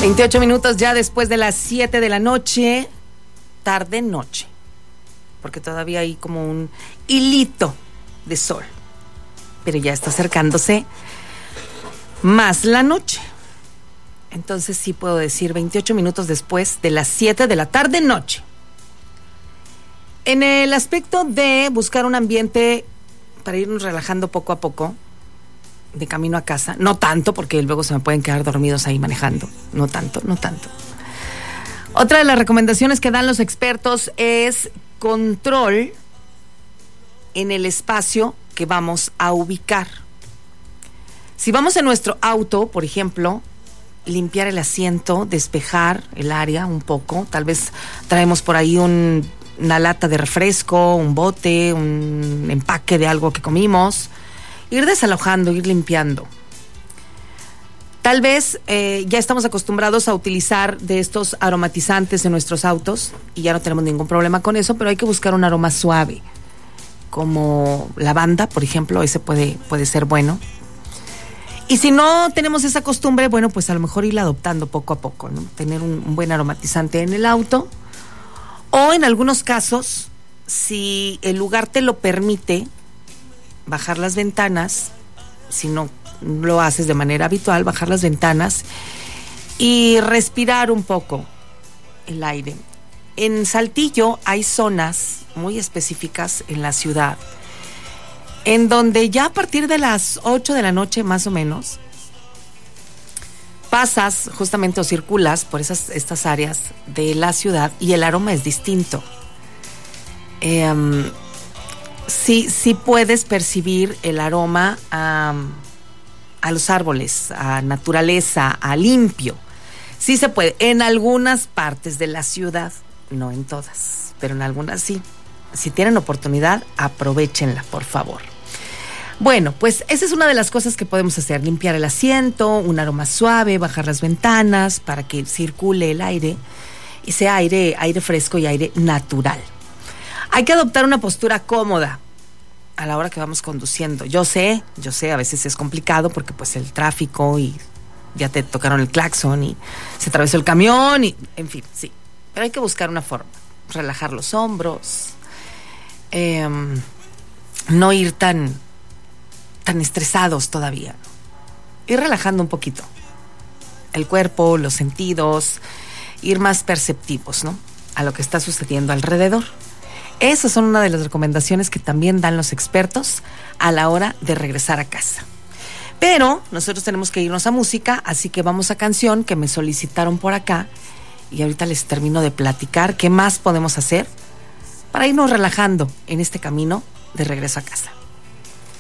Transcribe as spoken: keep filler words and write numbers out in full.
veintiocho minutos ya después de las siete de la noche, tarde noche, porque todavía hay como un hilito de sol, pero ya está acercándose más la noche. Entonces sí puedo decir veintiocho minutos después de las siete de la tarde noche. En el aspecto de buscar un ambiente para irnos relajando poco a poco, de camino a casa, no tanto, porque luego se me pueden quedar dormidos ahí manejando, no tanto, no tanto. Otra de las recomendaciones que dan los expertos es control en el espacio que vamos a ubicar. Si vamos en nuestro auto, por ejemplo, limpiar el asiento, despejar el área un poco, tal vez traemos por ahí un, una lata de refresco, un bote, un empaque de algo que comimos, ir desalojando, ir limpiando. Tal vez eh, ya estamos acostumbrados a utilizar de estos aromatizantes en nuestros autos y ya no tenemos ningún problema con eso, pero hay que buscar un aroma suave, como lavanda, por ejemplo, ese puede, puede ser bueno. Y si no tenemos esa costumbre, bueno, pues a lo mejor ir adoptando poco a poco, ¿no? Tener un, un buen aromatizante en el auto, o en algunos casos, si el lugar te lo permite, bajar las ventanas, si no lo haces de manera habitual, bajar las ventanas y respirar un poco el aire. En Saltillo hay zonas muy específicas en la ciudad en donde ya a partir de las ocho de la noche más o menos pasas justamente o circulas por esas estas áreas de la ciudad y el aroma es distinto. Eh, sí, sí puedes percibir el aroma a, a los árboles, a naturaleza, a limpio. Sí se puede, en algunas partes de la ciudad, no en todas, pero en algunas sí. Si tienen oportunidad, aprovéchenla, por favor. Bueno, pues esa es una de las cosas que podemos hacer, limpiar el asiento, un aroma suave, bajar las ventanas para que circule el aire y sea aire, aire fresco y aire natural. Hay que adoptar una postura cómoda a la hora que vamos conduciendo. Yo sé, yo sé, a veces es complicado porque pues el tráfico y ya te tocaron el claxon y se atravesó el camión y, en fin, sí. Pero hay que buscar una forma, relajar los hombros, eh, no ir tan... tan estresados todavía, ir relajando un poquito el cuerpo, los sentidos, ir más perceptivos, ¿no?, a lo que está sucediendo alrededor. Esas son una de las recomendaciones que también dan los expertos a la hora de regresar a casa. Pero nosotros tenemos que irnos a música, así que vamos a canción que me solicitaron por acá y ahorita les termino de platicar qué más podemos hacer para irnos relajando en este camino de regreso a casa.